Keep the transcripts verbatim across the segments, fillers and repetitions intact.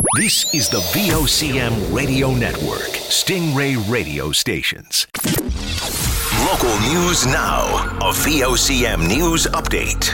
This is the V O C M Radio Network, Stingray Radio Stations. Local news now, a V O C M News Update.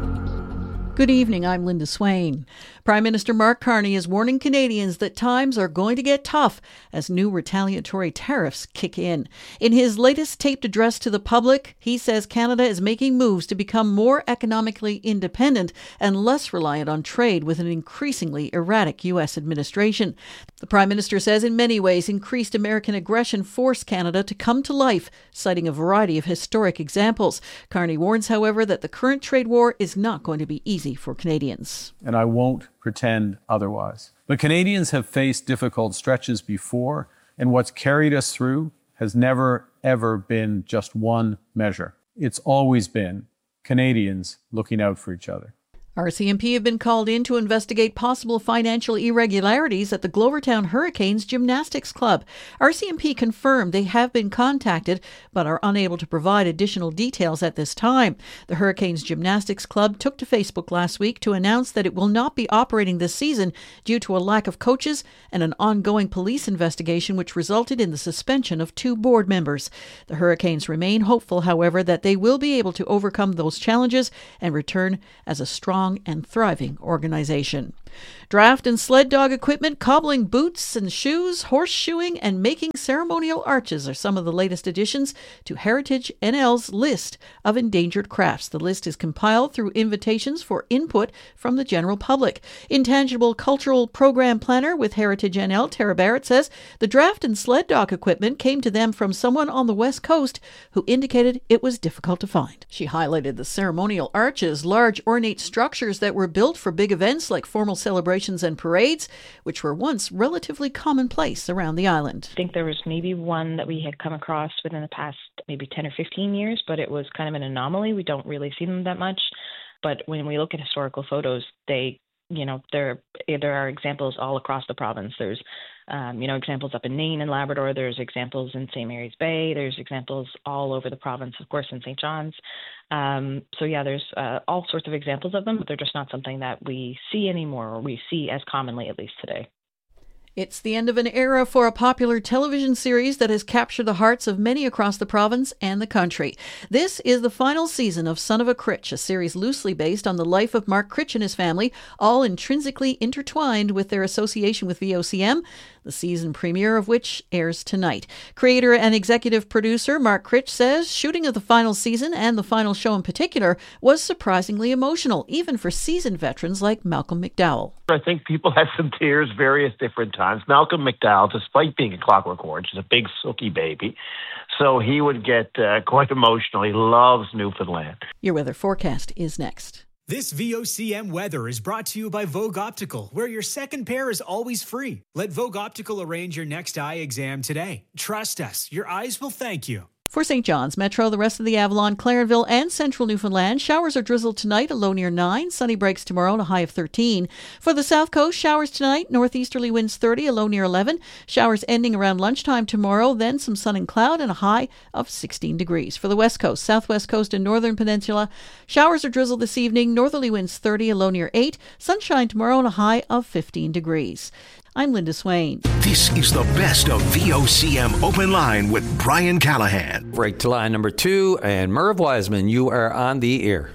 Good evening, I'm Linda Swain. Prime Minister Mark Carney is warning Canadians that times are going to get tough as new retaliatory tariffs kick in. In his latest taped address to the public, he says Canada is making moves to become more economically independent and less reliant on trade with an increasingly erratic U S administration. The Prime Minister says in many ways increased American aggression forced Canada to come to life, citing a variety of historic examples. Carney warns, however, that the current trade war is not going to be easy for Canadians. And I won't pretend otherwise. But Canadians have faced difficult stretches before, and what's carried us through has never, ever been just one measure. It's always been Canadians looking out for each other. R C M P have been called in to investigate possible financial irregularities at the Glovertown Hurricanes Gymnastics Club. R C M P confirmed they have been contacted but are unable to provide additional details at this time. The Hurricanes Gymnastics Club took to Facebook last week to announce that it will not be operating this season due to a lack of coaches and an ongoing police investigation which resulted in the suspension of two board members. The Hurricanes remain hopeful, however, that they will be able to overcome those challenges and return as a strong and thriving organization. Draft and sled dog equipment, cobbling boots and shoes, horseshoeing, and making ceremonial arches are some of the latest additions to Heritage N L's list of endangered crafts. The list is compiled through invitations for input from the general public. Intangible Cultural Program Planner with Heritage N L, Tara Barrett, says the draft and sled dog equipment came to them from someone on the West Coast who indicated it was difficult to find. She highlighted the ceremonial arches, large ornate structures that were built for big events like formal celebrations and parades, which were once relatively commonplace around the island. I think there was maybe one that we had come across within the past maybe ten or fifteen years, but it was kind of an anomaly. We don't really see them that much. But when we look at historical photos, they, you know, there there are examples all across the province. There's, um, you know, examples up in Nain and Labrador. There's examples in Saint Mary's Bay. There's examples all over the province, of course, in Saint John's. Um, so, yeah, there's uh, all sorts of examples of them, but they're just not something that we see anymore, or we see as commonly, at least today. It's the end of an era for a popular television series that has captured the hearts of many across the province and the country. This is the final season of Son of a Critch, a series loosely based on the life of Mark Critch and his family, all intrinsically intertwined with their association with V O C M, the season premiere of which airs tonight. Creator and executive producer Mark Critch says shooting of the final season, and the final show in particular, was surprisingly emotional, even for seasoned veterans like Malcolm McDowell. I think people had some tears various different times. Malcolm McDowell, despite being a Clockwork Orange, is a big silky baby, so he would get uh, quite emotional. He loves Newfoundland. Your weather forecast is next. This V O C M weather is brought to you by Vogue Optical, where your second pair is always free. Let Vogue Optical arrange your next eye exam today. Trust us, your eyes will thank you. For Saint John's Metro, the rest of the Avalon, Clarenville, and central Newfoundland, showers or drizzle tonight, a low near nine. Sunny breaks tomorrow, and a high of thirteen. For the South Coast, showers tonight, northeasterly winds thirty, a low near eleven. Showers ending around lunchtime tomorrow, then some sun and cloud, and a high of sixteen degrees. For the West Coast, Southwest Coast, and Northern Peninsula, showers or drizzle this evening, northerly winds thirty, a low near eight. Sunshine tomorrow, and a high of fifteen degrees. I'm Linda Swain. This is the best of V O C M Open Line with Brian Callahan. Break to line number two, and Merv Wiseman, you are on the air.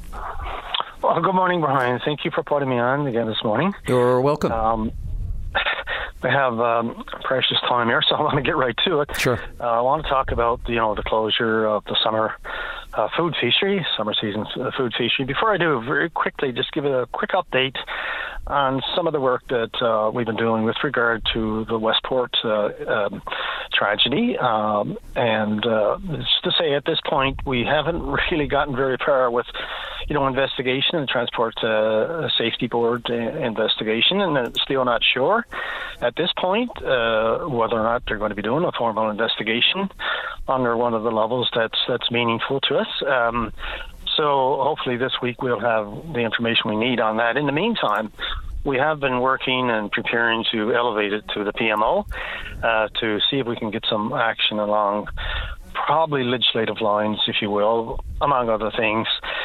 Well, good morning, Brian. Thank you for putting me on again this morning. You're welcome. Um, we have um, precious time here, so I want to get right to it. Sure. Uh, I want to talk about, you know, the closure of the summer uh, food fishery, summer season uh, food fishery. Before I do, very quickly, just give a quick update on some of the work that uh, we've been doing with regard to the Westport uh, um, tragedy. Um, and uh, just to say, at this point, we haven't really gotten very far with, you know, investigation and Transport uh, Safety Board uh, investigation, and uh, still not sure at this point uh, whether or not they're going to be doing a formal investigation under one of the levels that's that's meaningful to us. Um, So hopefully this week we'll have the information we need on that. In the meantime, we have been working and preparing to elevate it to the P M O uh, to see if we can get some action along probably legislative lines, if you will, among other things.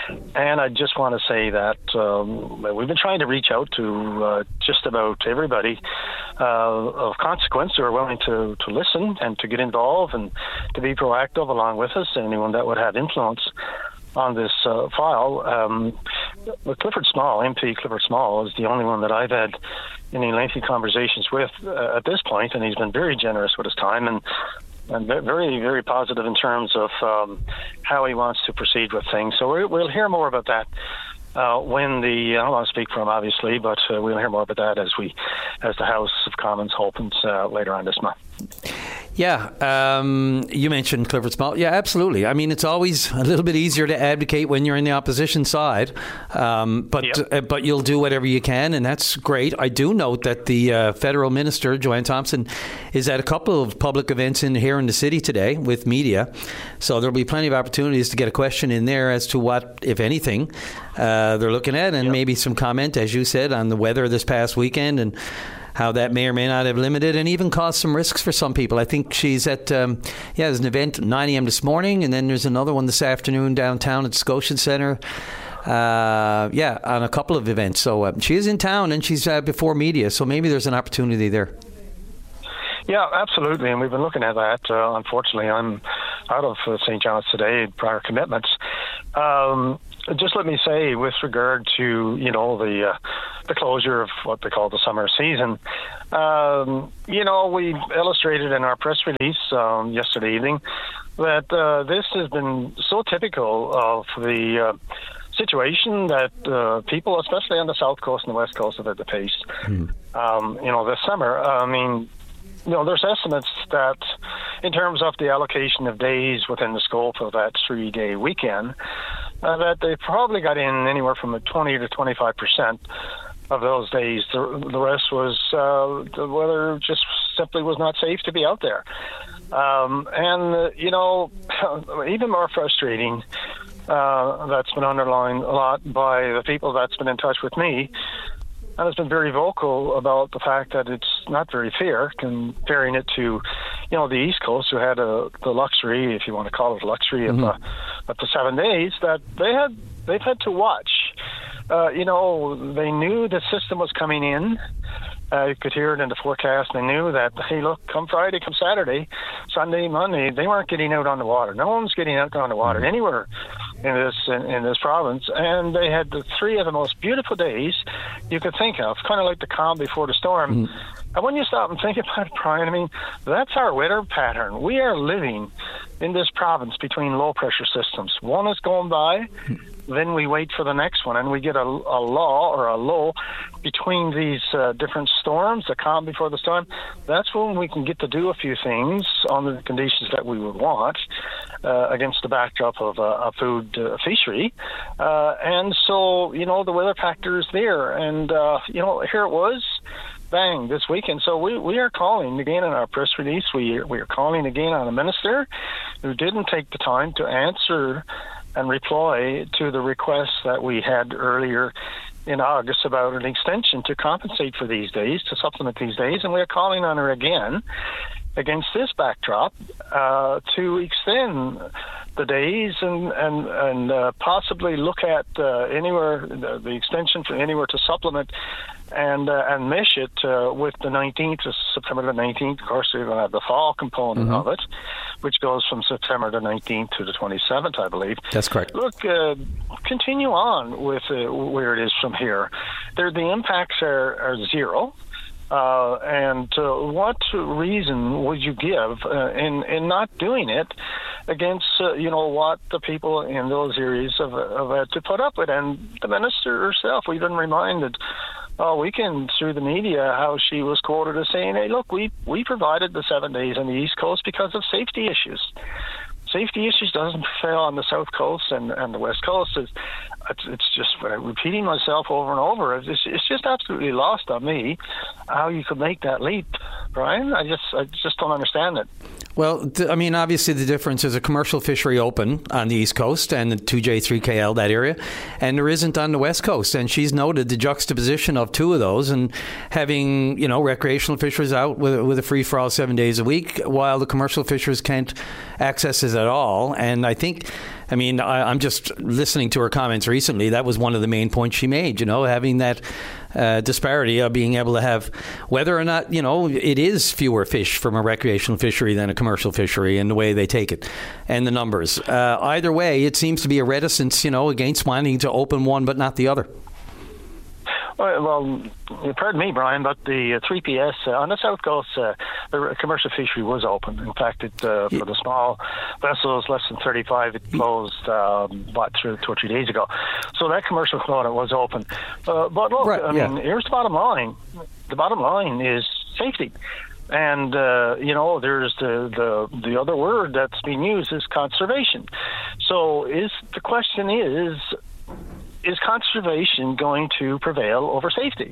And I just want to say that um, we've been trying to reach out to uh, just about everybody uh, of consequence who are willing to, to listen and to get involved and to be proactive along with us, anyone that would have influence on this uh, file. Um, Clifford Small, M P Clifford Small, is the only one that I've had any lengthy conversations with uh, at this point, and he's been very generous with his time and and very, very positive in terms of um, how he wants to proceed with things. So we're, we'll hear more about that uh, when the, I don't want to speak for him, obviously, but uh, we'll hear more about that as we, as the House of Commons opens uh, later on this month. Yeah, um, you mentioned Clifford Small. Yeah, absolutely. I mean, it's always a little bit easier to advocate when you're in the opposition side, um, but yep. uh, but you'll do whatever you can, and that's great. I do note that the uh, federal minister, Joanne Thompson, is at a couple of public events in here in the city today with media, so there'll be plenty of opportunities to get a question in there as to what, if anything, uh, they're looking at, and yep. maybe some comment, as you said, on the weather this past weekend and how that may or may not have limited and even caused some risks for some people. I think she's at, um, yeah, there's an event at nine a.m. this morning, and then there's another one this afternoon downtown at Scotian Centre. Uh, yeah, on a couple of events. So uh, she is in town, and she's uh, before media, so maybe there's an opportunity there. Yeah, absolutely, and we've been looking at that. Uh, unfortunately, I'm out of uh, Saint John's today, prior commitments. Um, just let me say, with regard to, you know, the uh, the closure of what they call the summer season, um, you know, we illustrated in our press release um, yesterday evening that uh, this has been so typical of the uh, situation that uh, people, especially on the South Coast and the West Coast, have had to face, mm. um, you know, this summer. I mean, you know, there's estimates that in terms of the allocation of days within the scope of that three-day weekend, uh, that they probably got in anywhere from twenty to twenty-five percent of those days. The, the rest was uh, the weather just simply was not safe to be out there. Um, and, uh, you know, even more frustrating, uh, that's been underlined a lot by the people that's been in touch with me, and has been very vocal about the fact that it's not very fair comparing it to, you know, the East Coast, who had a, the luxury, if you want to call it luxury, mm-hmm. of, the, of the seven days that they had, they've had to watch. Uh, you know, they knew the system was coming in. Uh, you could hear it in the forecast. They knew that, hey, look, come Friday, come Saturday, Sunday, Monday, they weren't getting out on the water. No one's getting out on the water anywhere in this in, in this province. And they had the three of the most beautiful days you could think of, kind of like the calm before the storm. Mm. And when you stop and think about it, Brian, I mean, that's our weather pattern. We are living in this province between low-pressure systems. One is going by, then we wait for the next one, and we get a, a lull or a low between these uh, different storms, the calm before the storm. That's when we can get to do a few things on the conditions that we would want uh, against the backdrop of a, a food uh, fishery. Uh, and so, you know, the weather factor is there. And, uh, you know, here it was. Bang, this weekend. So we, we are calling again in our press release. We, we are calling again on a minister who didn't take the time to answer and reply to the request that we had earlier in August about an extension to compensate for these days, to supplement these days. And we are calling on her again against this backdrop uh, to extend the days and and and uh, possibly look at uh, anywhere the, the extension for anywhere to supplement and uh, and mesh it uh, with the nineteenth, September the nineteenth. Of course, we're going to have the fall component mm-hmm. of it, which goes from September the nineteenth to the twenty-seventh, I believe. That's correct. Look, uh, continue on with uh, where it is from here. There, the impacts are, are zero. Uh, and uh, what reason would you give uh, in in not doing it against uh, you know what the people in those areas have, have had to put up with? And the minister herself, we've been reminded all weekend through the media how she was quoted as saying, "Hey, look, we we provided the seven days on the East Coast because of safety issues. Safety issues doesn't fail on the South Coast and, and the West Coast." It's, it's, it's just uh, repeating myself over and over. It's, it's just absolutely lost on me how you could make that leap, Brian. I just I just don't understand it. Well, I mean, obviously the difference is a commercial fishery open on the East Coast and the two J three K L, that area, and there isn't on the West Coast. And she's noted the juxtaposition of two of those and having, you know, recreational fishers out with, with a free-for-all seven days a week while the commercial fishers can't access it at all. And I think I mean, I, I'm just listening to her comments recently. That was one of the main points she made, you know, having that uh, disparity of being able to have, whether or not, you know, it is fewer fish from a recreational fishery than a commercial fishery and the way they take it and the numbers. Uh, either way, it seems to be a reticence, you know, against wanting to open one but not the other. Well, pardon me, Brian, but the uh, three P S uh, on the South Coast, uh, the commercial fishery was open. In fact, it, uh, for the small vessels, less than thirty-five, it closed, um, what, two, two or three days ago. So that commercial component was open. Uh, but look, right, I yeah. mean, here's the bottom line. The bottom line is safety. And, uh, you know, there's the, the the other word that's being used is conservation. So is the question is, is conservation going to prevail over safety?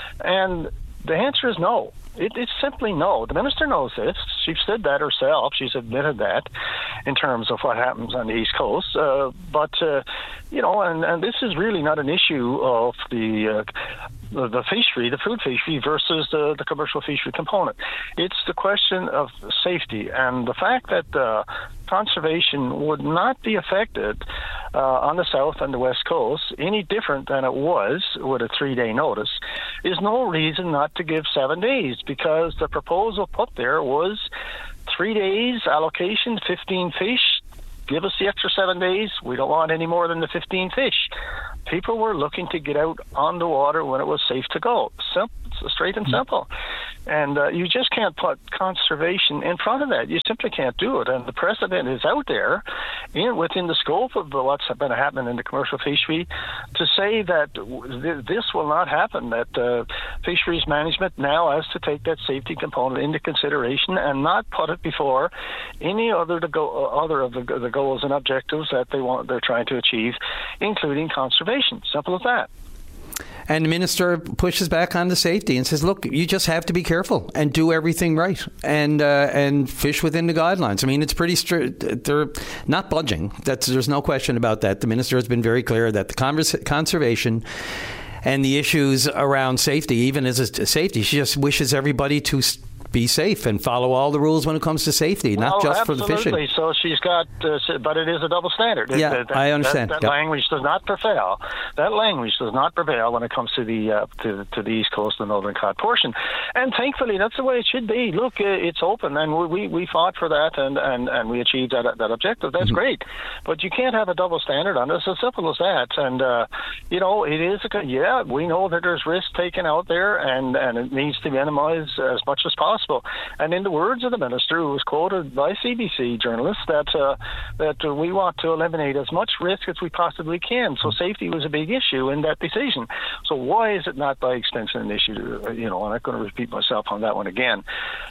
And the answer is no. It, it's simply no. The minister knows this. She said that herself. She's admitted that in terms of what happens on the East Coast. Uh, but, uh, you know, and, and this is really not an issue of the uh, the, the fishery, the food fishery versus the, the commercial fishery component. It's the question of safety. And the fact that uh, conservation would not be affected uh, on the South and the West Coast any different than it was with a three-day notice is no reason not to give seven days, because the proposal put there was three days allocation, fifteen fish. Give us the extra seven days. We don't want any more than the fifteen fish. People were looking to get out on the water when it was safe to go. Simple, straight and simple. And uh, you just can't put conservation in front of that. You simply can't do it. And the precedent is out there in, within the scope of what's been happening in the commercial fishery to say that th- this will not happen, that uh, fisheries management now has to take that safety component into consideration and not put it before any other, to go, other of the, the goals and objectives that they want, they're trying to achieve, including conservation. Simple as that. And the minister pushes back on the safety and says, look, you just have to be careful and do everything right and uh, and fish within the guidelines. I mean, it's pretty strict. They're not budging. That's, there's no question about that. The minister has been very clear that the converse- conservation and the issues around safety, even as a safety, she just wishes everybody to be safe and follow all the rules when it comes to safety, well, not just absolutely. for the fishing. So she's got, uh, but it is a double standard. Yeah, that, that, I understand. That, that yep. language does not prevail. That language does not prevail when it comes to the uh, to, to the East Coast, the Northern Cod portion. And thankfully, that's the way it should be. Look, uh, it's open, and we we fought for that, and, and, and we achieved that that objective. That's mm-hmm. great. But you can't have a double standard on it. It's as simple as that. And uh, you know, it is a, yeah. We know that there's risk taken out there, and, and it needs to be minimized as much as possible. And in the words of the minister, who was quoted by C B C journalists, that uh, that uh, we want to eliminate as much risk as we possibly can. So safety was a big issue in that decision. So why is it not by extension an issue? You know, I'm not going to repeat myself on that one again.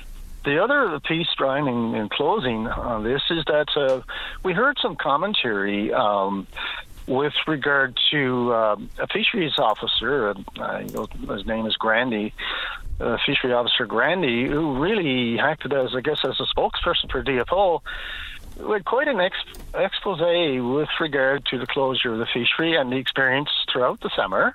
The other piece, Brian, in, in closing on this is that uh, we heard some commentary um, with regard to uh, a fisheries officer, uh, you know, his name is Grandy, uh, fishery officer Grandy, who really acted as, I guess, as a spokesperson for D F O, with quite an ex- expose with regard to the closure of the fishery and the experience throughout the summer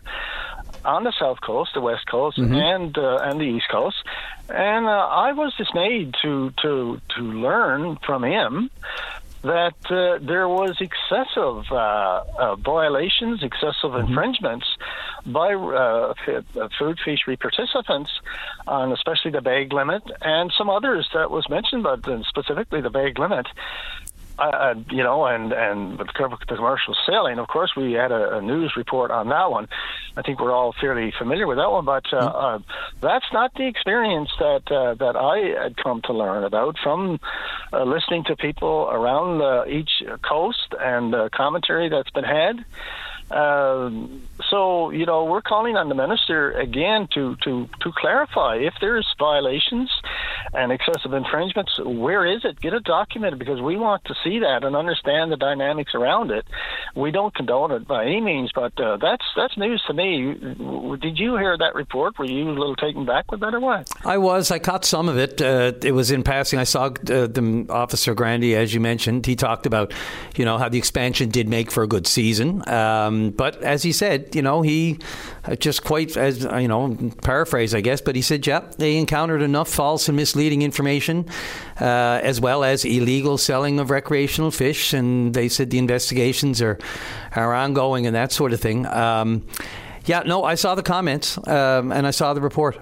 on the South Coast, the West Coast, mm-hmm. and uh, and the East Coast. And uh, I was dismayed to to to learn from him that uh, there was excessive uh, uh, violations, excessive mm-hmm. infringements by uh, f- food fishery participants on especially the bag limit and some others that was mentioned, but specifically the bag limit. Uh, you know, and, and with the commercial sailing, of course, we had a, a news report on that one. I think we're all fairly familiar with that one, but uh, mm-hmm. uh, that's not the experience that uh, that I had come to learn about from uh, listening to people around uh, each coast and uh, commentary that's been had. Uh, so, you know, we're calling on the minister again to, to, to clarify if there's violations and excessive infringements, where is it? Get it documented, because we want to see that and understand the dynamics around it. We don't condone it by any means, but uh, that's that's news to me. Did you hear that report? Were you a little taken back with that or what? I was. I caught some of it. Uh, it was in passing. I saw uh, the Officer Grandy, as you mentioned. He talked about, you know, how the expansion did make for a good season. Um, but as he said, you know, he just quite, as you know, paraphrase, I guess, but he said, yeah, they encountered enough false and mis misleading information, uh, as well as illegal selling of recreational fish. And they said the investigations are, are ongoing and that sort of thing. Um, yeah, no, I saw the comments um, and I saw the report.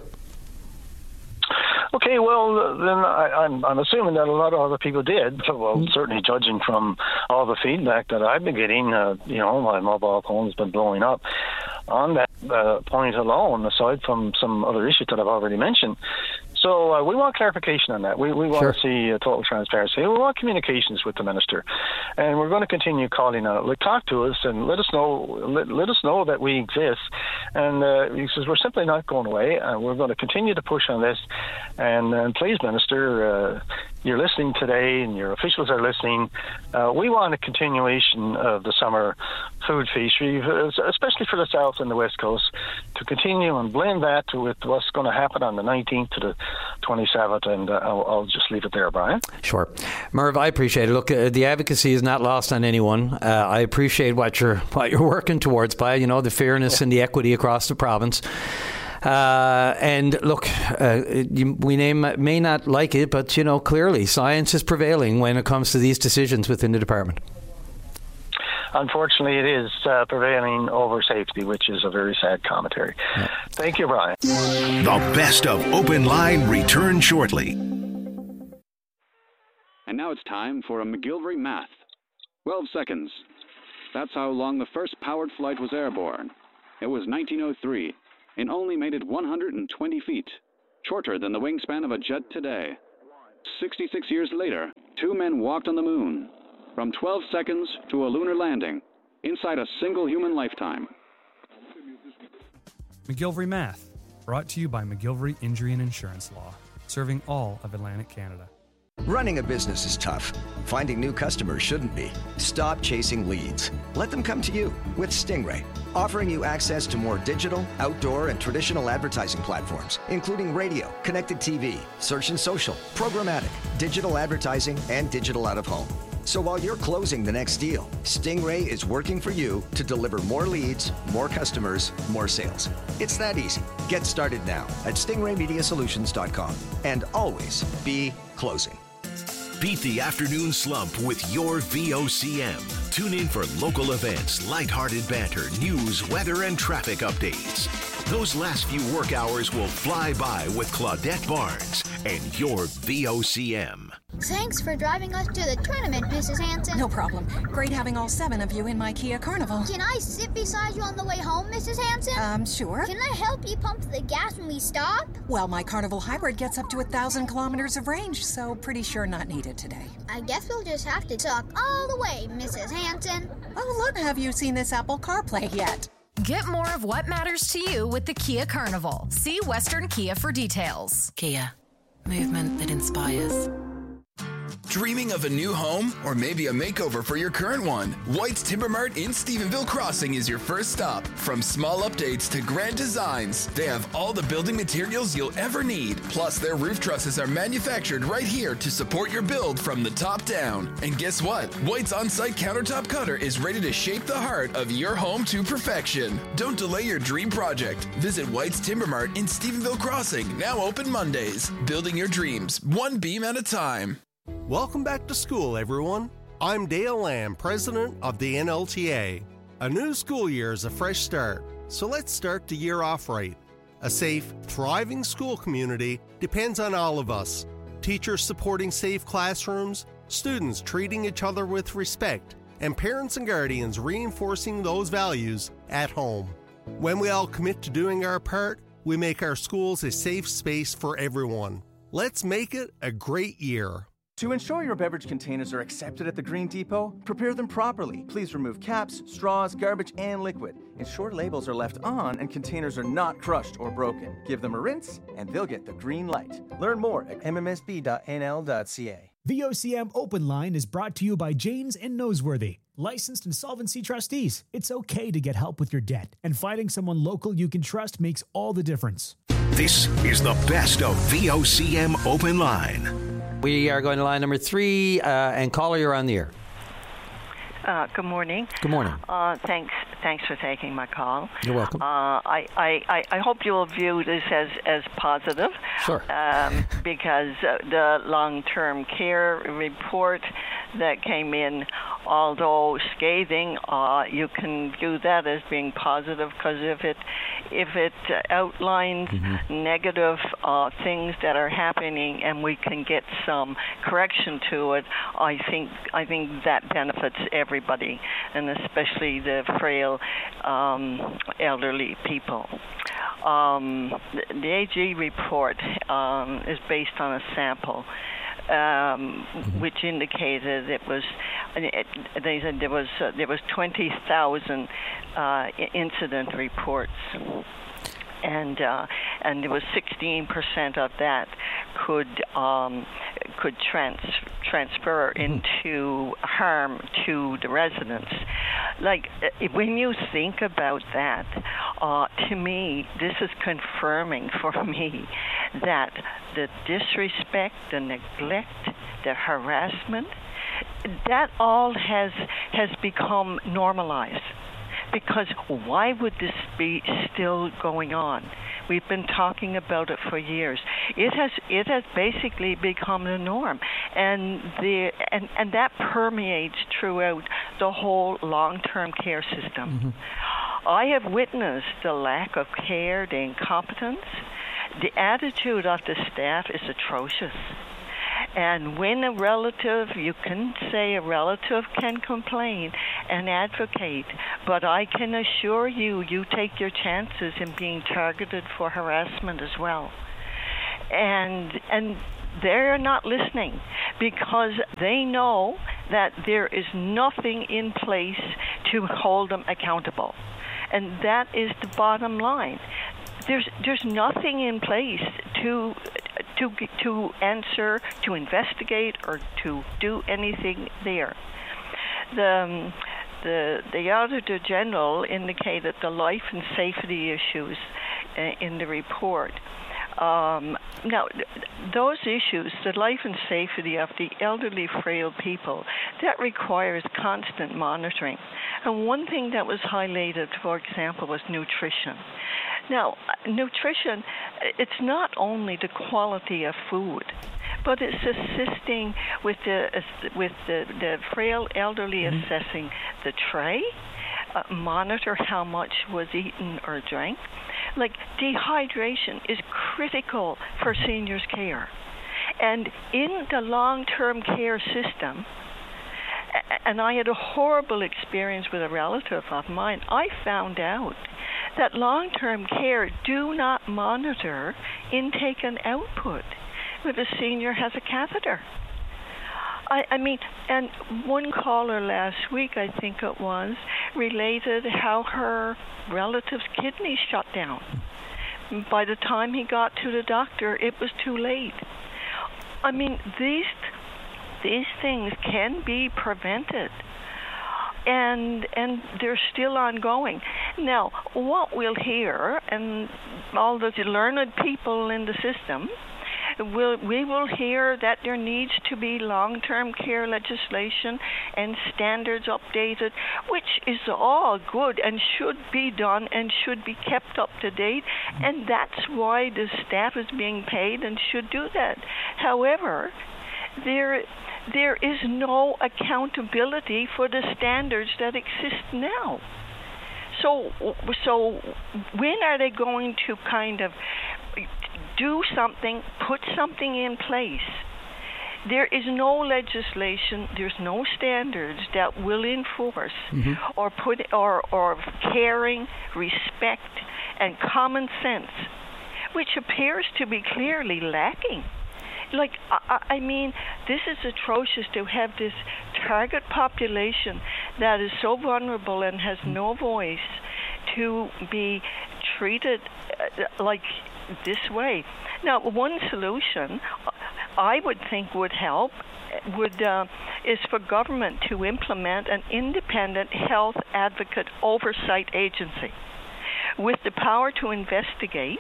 Okay, well, then I, I'm, I'm assuming that a lot of other people did. Well, mm. certainly judging from all the feedback that I've been getting, uh, you know, my mobile phone's been blowing up on that uh, point alone, aside from some other issues that I've already mentioned. So uh, we want clarification on that. We, we want sure. to see uh, total transparency. We want communications with the minister, and we're going to continue calling on it. Like, talk to us and let us know. Let, let us know that we exist, and uh, because we're simply not going away. And we're going to continue to push on this. And, and please, Minister, uh, you're listening today, and your officials are listening. Uh, we want a continuation of the summer food fishery, especially for the South and the West Coast, to continue and blend that with what's going to happen on the nineteenth to the twenty-seventh, and uh, I'll, I'll just leave it there, Brian. Sure. Merv, I appreciate it. Look, uh, the advocacy is not lost on anyone. Uh, I appreciate what you're what you're working towards, by, you know, the fairness yeah. and the equity across the province. Uh, and look, uh, you, we name, may not like it, but, you know, clearly science is prevailing when it comes to these decisions within the department. Unfortunately, it is uh, prevailing over safety, which is a very sad commentary. Yeah. Thank you, Brian. The best of Open Line return shortly. And now it's time for a McGillivray Math. twelve seconds. That's how long the first powered flight was airborne. It was nineteen oh three. And only made it one hundred twenty feet, shorter than the wingspan of a jet today. sixty-six years later, two men walked on the moon, from twelve seconds to a lunar landing, inside a single human lifetime. McGillivray Math, brought to you by McGillivray Injury and Insurance Law, serving all of Atlantic Canada. Running a business is tough. Finding new customers shouldn't be. Stop chasing leads. Let them come to you with Stingray, offering you access to more digital, outdoor, and traditional advertising platforms, including radio, connected T V, search and social, programmatic, digital advertising, and digital out-of-home. So while you're closing the next deal, Stingray is working for you to deliver more leads, more customers, more sales. It's that easy. Get started now at stingray media solutions dot com, and always be closing. Beat the afternoon slump with your V O C M. Tune in for local events, lighthearted banter, news, weather, and traffic updates. Those last few work hours will fly by with Claudette Barnes and your V O C M. Thanks for driving us to the tournament, Missus Hanson. No problem. Great having all seven of you in my Kia Carnival. Can I sit beside you on the way home, Missus Hanson? Um, sure. Can I help you pump the gas when we stop? Well, my Carnival Hybrid gets up to a thousand kilometers of range, so pretty sure not needed today. I guess we'll just have to talk all the way, Missus Hanson. Oh, look, have you seen this Apple CarPlay yet? Get more of what matters to you with the Kia Carnival. See Western Kia for details. Kia. Movement that inspires. Dreaming of a new home or maybe a makeover for your current one? White's Timber Mart in Stephenville Crossing is your first stop. From small updates to grand designs, they have all the building materials you'll ever need. Plus, their roof trusses are manufactured right here to support your build from the top down. And guess what? White's on-site countertop cutter is ready to shape the heart of your home to perfection. Don't delay your dream project. Visit White's Timber Mart in Stephenville Crossing, now open Mondays. Building your dreams, one beam at a time. Welcome back to school, everyone. I'm Dale Lamb, president of the N L T A. A new school year is a fresh start, so let's start the year off right. A safe, thriving school community depends on all of us. Teachers supporting safe classrooms, students treating each other with respect, and parents and guardians reinforcing those values at home. When we all commit to doing our part, we make our schools a safe space for everyone. Let's make it a great year. To ensure your beverage containers are accepted at the Green Depot, prepare them properly. Please remove caps, straws, garbage, and liquid. Ensure labels are left on and containers are not crushed or broken. Give them a rinse, and they'll get the green light. Learn more at m m s b dot n l dot c a. V O C M Open Line is brought to you by Janes and Noseworthy, licensed insolvency trustees. It's okay to get help with your debt, and finding someone local you can trust makes all the difference. This is the best of V O C M Open Line. We are going to line number three, uh, and caller, you're on the air. Uh, good morning. Good morning. Uh, thanks Thanks for taking my call. You're welcome. Uh, I, I, I hope you'll view this as, as positive. Sure. Um, because uh, the long-term care report that came in, although scathing, uh, you can view that as being positive, because if it if it uh, outlines mm-hmm. negative uh, things that are happening and we can get some correction to it, I think I think that benefits everybody, and especially the frail um, elderly people. Um, the, the A G report um, is based on a sample. Um, which indicated it was, it, they said there was uh, there was twenty thousand uh, incident reports, and uh, and there was sixteen percent of that could um, could trans transfer into harm to the residents. Like, when you think about that, uh, to me, this is confirming for me that the disrespect, the neglect, the harassment, that all has has become normalized. Because why would this be still going on? We've been talking about it for years. It has it has basically become the norm, and the and, and that permeates throughout the whole long-term care system. Mm-hmm. I have witnessed the lack of care, the incompetence. The attitude of the staff is atrocious. And when a relative, you can say a relative can complain and advocate, but I can assure you, you take your chances in being targeted for harassment as well. And and they're not listening because they know that there is nothing in place to hold them accountable. And that is the bottom line. There's there's nothing in place to to to answer, to investigate, or to do anything there. The um, the the Auditor General indicated the life and safety issues uh, in the report. Um, now, th- those issues, the life and safety of the elderly, frail people, that requires constant monitoring. And one thing that was highlighted, for example, was nutrition. Now, nutrition, it's not only the quality of food, but it's assisting with the with the, the frail elderly mm-hmm. assessing the tray, uh, monitor how much was eaten or drank. Like, dehydration is critical for seniors' care. And in the long-term care system, and I had a horrible experience with a relative of mine, I found out that long-term care do not monitor intake and output if a senior has a catheter. I, I mean, and one caller last week, I think it was, related how her relative's kidneys shut down. By the time he got to the doctor, it was too late. I mean, these these things can be prevented, and and they're still ongoing. Now, what we'll hear, and all the learned people in the system, We'll, we will hear that there needs to be long-term care legislation and standards updated, which is all good and should be done and should be kept up to date, and that's why the staff is being paid and should do that. However, there there is no accountability for the standards that exist now. So, so when are they going to kind of do something, put something in place? There is no legislation, there's no standards that will enforce mm-hmm. or put or or caring, respect, and common sense, which appears to be clearly lacking. Like, I, I mean, this is atrocious to have this target population that is so vulnerable and has no voice to be treated uh, like this way. Now, one solution I would think would help would uh, is for government to implement an independent health advocate oversight agency with the power to investigate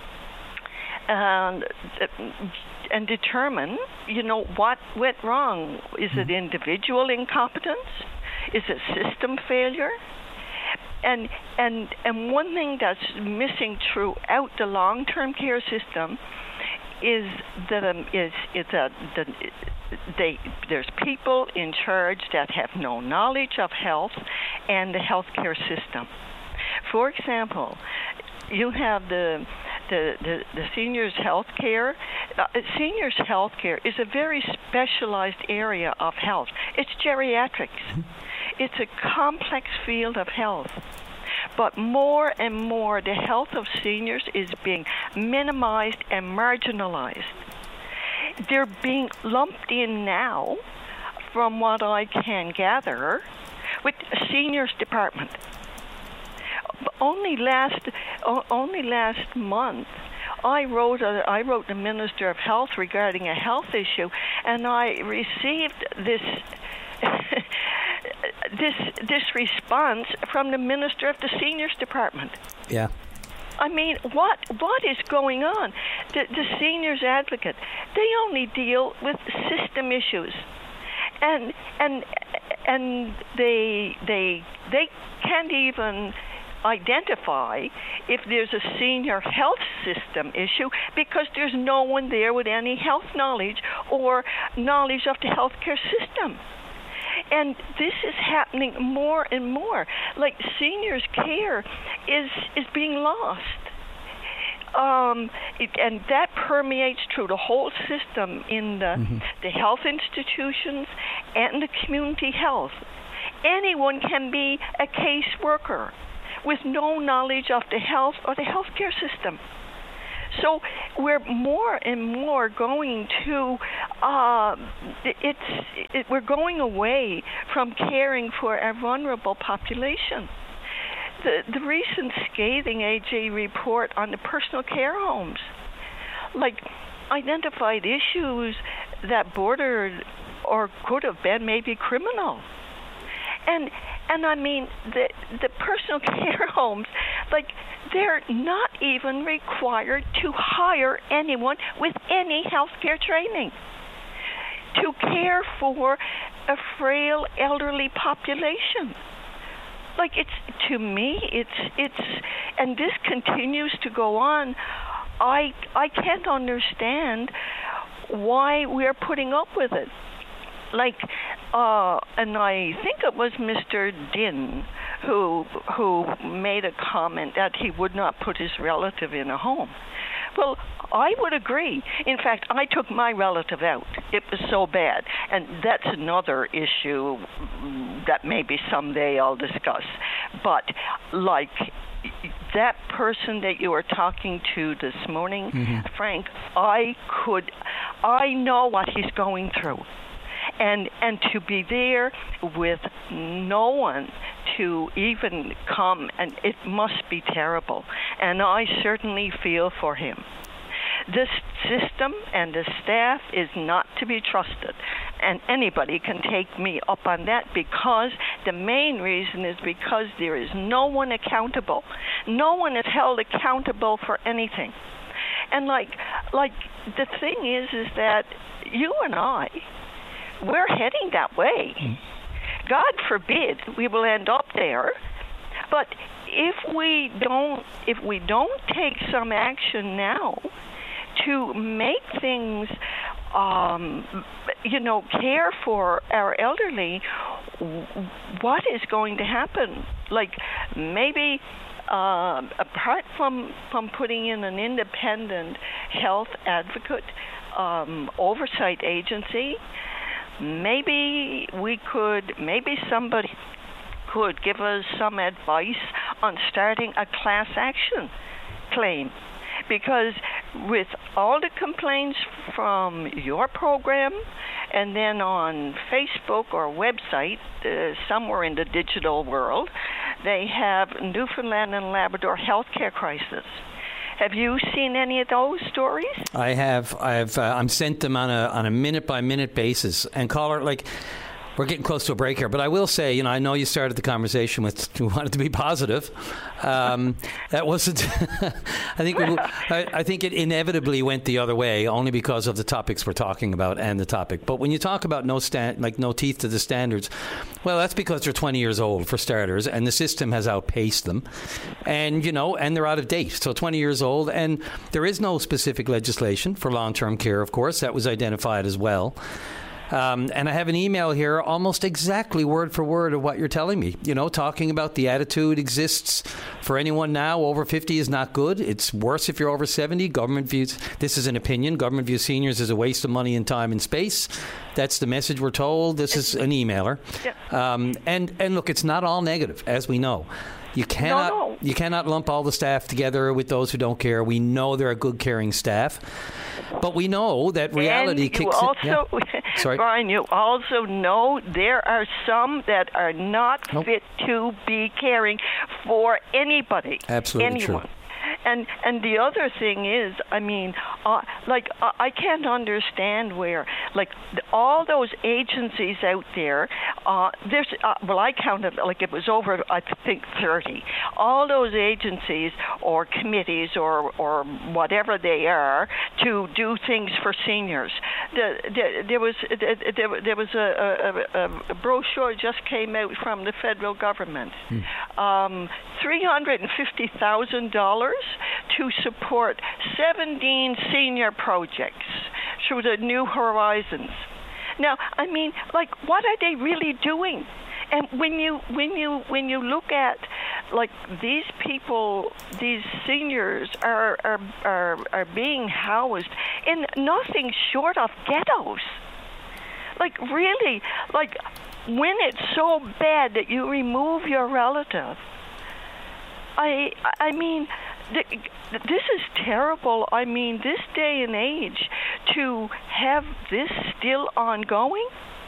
and and determine, you know, what went wrong. Is it individual incompetence? Is it system failure? And and and one thing that's missing throughout the long-term care system is that um, is it's a the, they there's people in charge that have no knowledge of health and the healthcare system. For example, you have the the the, the seniors' health care. Uh, seniors' health care is a very specialized area of health. It's geriatrics. It's a complex field of health. But more and more, the health of seniors is being minimized and marginalized. They're being lumped in now, from what I can gather, with the seniors department. Only last, only last month, I wrote a, I wrote the Minister of Health regarding a health issue, and I received this. this this response from the Minister of the Seniors Department. Yeah. I mean, what what is going on? The, the seniors advocate, they only deal with system issues, and and and they they they can't even identify if there's a senior health system issue because there's no one there with any health knowledge or knowledge of the healthcare system. And this is happening more and more. Like seniors' care is is being lost. Um, it, and that permeates through the whole system in the, mm-hmm. the health institutions and the community health. Anyone can be a caseworker with no knowledge of the health or the healthcare system. So we're more and more going to, uh, it's, it, we're going away from caring for a vulnerable population. The, the recent scathing A J report on the personal care homes, like, identified issues that bordered or could have been maybe criminal. And and I mean, the the personal care homes, like, they're not even required to hire anyone with any healthcare training to care for a frail elderly population. Like, it's, to me, it's, it's, and this continues to go on. I, I can't understand why we're putting up with it. Like, uh, and I think it was Mister Din who who made a comment that he would not put his relative in a home. Well, I would agree. In fact, I took my relative out. It was so bad. And that's another issue that maybe someday I'll discuss. But, like, that person that you were talking to this morning, mm-hmm. Frank, I could, I know what he's going through. And and to be there with no one to even come, and it must be terrible. And I certainly feel for him. This system and the staff is not to be trusted. And anybody can take me up on that, because the main reason is because there is no one accountable. No one is held accountable for anything. And like like the thing is, is that you and I, we're heading that way. God forbid we will end up there. But if we don't, if we don't take some action now to make things, um, you know, care for our elderly, what is going to happen? Like, maybe uh, apart from from putting in an independent health advocate um, oversight agency, maybe we could, maybe somebody could give us some advice on starting a class action claim. Because with all the complaints from your program and then on Facebook or website, uh, somewhere in the digital world, they have Newfoundland and Labrador healthcare crisis. Have you seen any of those stories? I have. I've. Uh, I'm sent them on a on a minute by minute basis. And caller, like, we're getting close to a break here, but I will say, you know, I know you started the conversation with you wanted to be positive. Um, that wasn't. I think we, I, I think it inevitably went the other way, only because of the topics we're talking about and the topic. But when you talk about no stand, like no teeth to the standards, well, that's because they're twenty years old for starters, and the system has outpaced them, and you know, and they're out of date. So twenty years old, and there is no specific legislation for long-term care. Of course, that was identified as well. Um, and I have an email here, almost exactly word for word of what you're telling me. You know, talking about the attitude exists for anyone now over fifty is not good. It's worse if you're over seventy. Government views, this is an opinion, government views seniors as a waste of money and time and space. That's the message we're told. This is an emailer. Um, and, and look, it's not all negative, as we know. You cannot no, no. you cannot lump all the staff together with those who don't care. We know they're a good caring staff. But we know that reality and kicks also, in. Yeah. Sorry. Brian, you also know there are some that are not nope. fit to be caring for anybody. Absolutely anyone. true. And and the other thing is, I mean, uh, like uh, I can't understand where, like the, all those agencies out there. Uh, there's uh, well, I counted like it was over, I think, thirty. All those agencies or committees or or whatever they are to do things for seniors. The, the, there was there, there was a, a, a brochure just came out from the federal government. Hmm. Um, three hundred and fifty thousand dollars to support seventeen senior projects through the New Horizons. Now, I mean, like, what are they really doing? And when you when you when you look at like these people, these seniors are are are, are being housed in nothing short of ghettos. Like really, like when it's so bad that you remove your relative. I I mean. This is terrible. I mean, this day and age, to have this still ongoing,